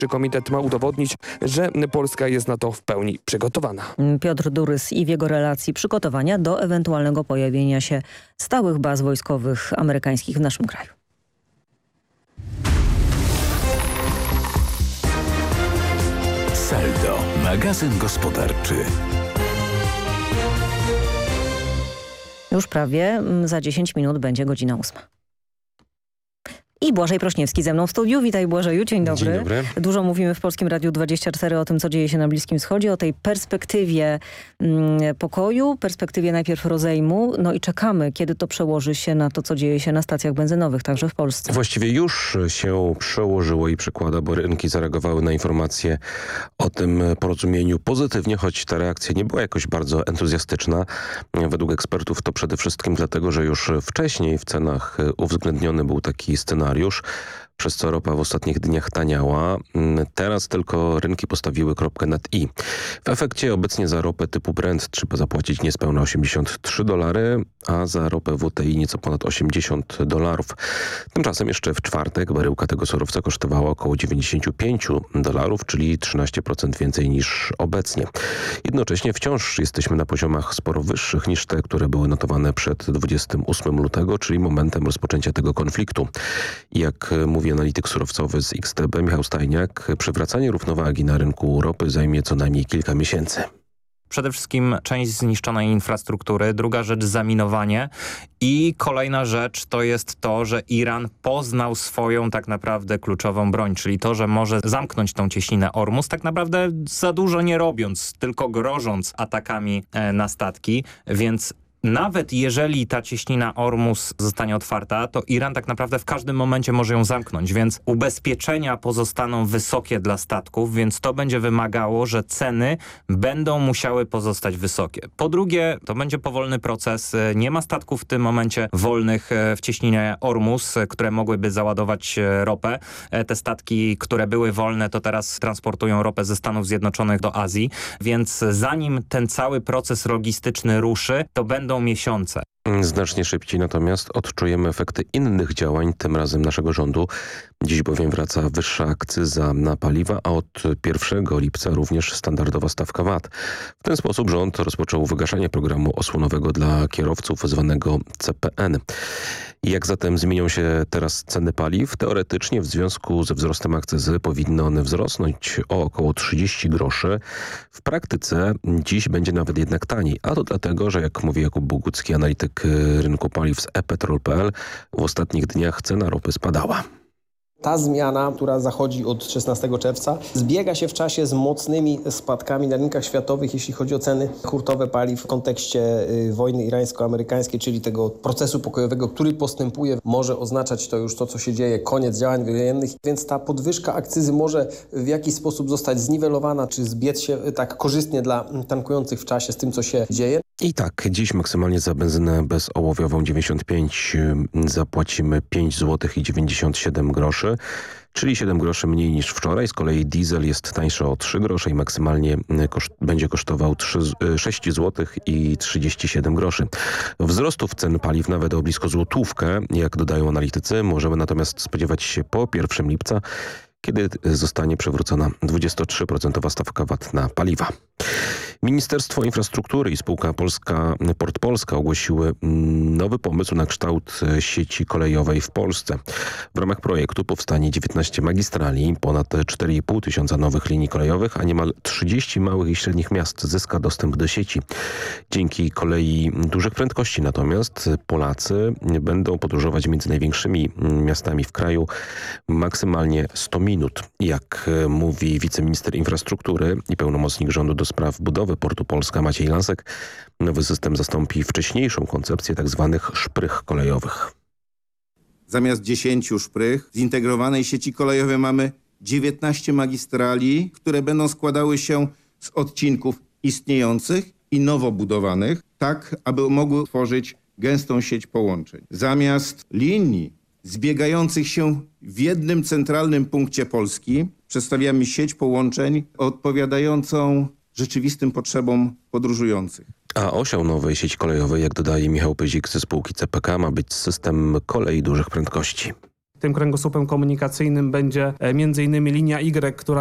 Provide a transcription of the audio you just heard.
Komitet ma udowodnić, że Polska jest na to w pełni przygotowana. Piotr Durys i w jego relacji przygotowania do ewentualnego pojawienia się stałych baz wojskowych amerykańskich w naszym kraju. Saldo, magazyn gospodarczy. Już prawie za 10 minut będzie godzina 8. I Błażej Prośniewski ze mną w studiu. Witaj Błażeju, dzień dobry. Dzień dobry. Dużo mówimy w Polskim Radiu 24 o tym, co dzieje się na Bliskim Wschodzie, o tej perspektywie pokoju, perspektywie najpierw rozejmu, no i czekamy, kiedy to przełoży się na to, co dzieje się na stacjach benzynowych, także w Polsce. Właściwie już się przełożyło i przekłada, bo rynki zareagowały na informacje o tym porozumieniu pozytywnie, choć ta reakcja nie była jakoś bardzo entuzjastyczna. Według ekspertów to przede wszystkim dlatego, że już wcześniej w cenach uwzględniony był taki scenariusz, przez co ropa w ostatnich dniach taniała. Teraz tylko rynki postawiły kropkę nad i. W efekcie obecnie za ropę typu Brent trzeba zapłacić niespełna $83, a za ropę WTI nieco ponad $80. Tymczasem jeszcze w czwartek baryłka tego surowca kosztowała około $95, czyli 13% więcej niż obecnie. Jednocześnie wciąż jesteśmy na poziomach sporo wyższych niż te, które były notowane przed 28 lutego, czyli momentem rozpoczęcia tego konfliktu. Jak mówi analityk surowcowy z XTB Michał Stajniak, przywracanie równowagi na rynku ropy zajmie co najmniej kilka miesięcy. Przede wszystkim część zniszczonej infrastruktury, druga rzecz zaminowanie i kolejna rzecz to jest to, że Iran poznał swoją tak naprawdę kluczową broń, czyli to, że może zamknąć tą cieśninę Ormus, tak naprawdę za dużo nie robiąc, tylko grożąc atakami na statki, więc nawet jeżeli ta cieśnina Ormus zostanie otwarta, to Iran tak naprawdę w każdym momencie może ją zamknąć, więc ubezpieczenia pozostaną wysokie dla statków, więc to będzie wymagało, że ceny będą musiały pozostać wysokie. Po drugie, to będzie powolny proces. Nie ma statków w tym momencie wolnych w cieśninie Ormus, które mogłyby załadować ropę. Te statki, które były wolne, to teraz transportują ropę ze Stanów Zjednoczonych do Azji, więc zanim ten cały proces logistyczny ruszy, to będą miesiące. Znacznie szybciej natomiast odczujemy efekty innych działań, tym razem naszego rządu. Dziś bowiem wraca wyższa akcyza na paliwa, a od 1 lipca również standardowa stawka VAT. W ten sposób rząd rozpoczął wygaszanie programu osłonowego dla kierowców zwanego CPN. Jak zatem zmienią się teraz ceny paliw? Teoretycznie w związku ze wzrostem akcyzy powinny one wzrosnąć o około 30 groszy. W praktyce dziś będzie nawet jednak taniej, a to dlatego, że jak mówi Jakub Bogucki, analityk rynku paliw z ePetrol.pl, w ostatnich dniach cena ropy spadała. Ta zmiana, która zachodzi od 16 czerwca, zbiega się w czasie z mocnymi spadkami na rynkach światowych, jeśli chodzi o ceny hurtowe paliw w kontekście wojny irańsko-amerykańskiej, czyli tego procesu pokojowego, który postępuje. Może oznaczać to już to, co się dzieje, koniec działań wojennych, więc ta podwyżka akcyzy może w jakiś sposób zostać zniwelowana, czy zbiec się tak korzystnie dla tankujących w czasie z tym, co się dzieje. I tak, dziś maksymalnie za benzynę bezołowiową 95 zapłacimy 5 zł i 97 groszy, czyli 7 groszy mniej niż wczoraj. Z kolei diesel jest tańszy o 3 grosze i maksymalnie będzie kosztował 6 zł i 37 groszy. Wzrostów cen paliw nawet o blisko złotówkę, jak dodają analitycy, możemy natomiast spodziewać się po 1 lipca, kiedy zostanie przywrócona 23% stawka VAT na paliwa. Ministerstwo Infrastruktury i spółka Port Polska ogłosiły nowy pomysł na kształt sieci kolejowej w Polsce. W ramach projektu powstanie 19 magistrali, ponad 4,5 tysiąca nowych linii kolejowych, a niemal 30 małych i średnich miast zyska dostęp do sieci. Dzięki kolei dużych prędkości natomiast Polacy będą podróżować między największymi miastami w kraju maksymalnie 100 minut. Jak mówi wiceminister infrastruktury i pełnomocnik rządu do spraw budowy Portu Polska Maciej Lasek, nowy system zastąpi wcześniejszą koncepcję tzw. szprych kolejowych. Zamiast 10 szprych w zintegrowanej sieci kolejowej mamy 19 magistrali, które będą składały się z odcinków istniejących i nowo budowanych, tak aby mogły tworzyć gęstą sieć połączeń. Zamiast linii zbiegających się w jednym centralnym punkcie Polski przedstawiamy sieć połączeń odpowiadającą rzeczywistym potrzebom podróżujących. A osią nowej sieci kolejowej, jak dodaje Michał Pyzik ze spółki CPK, ma być system kolei dużych prędkości. Tym kręgosłupem komunikacyjnym będzie m.in. linia Y, która